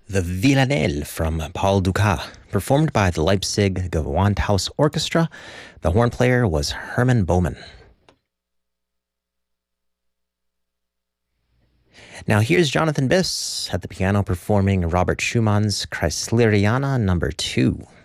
The Villanelle from Paul Dukas, performed by the Leipzig Gewandhaus Orchestra. The horn player was Hermann Baumann. Now here's Jonathan Biss at the piano performing Robert Schumann's Kreisleriana No. 2.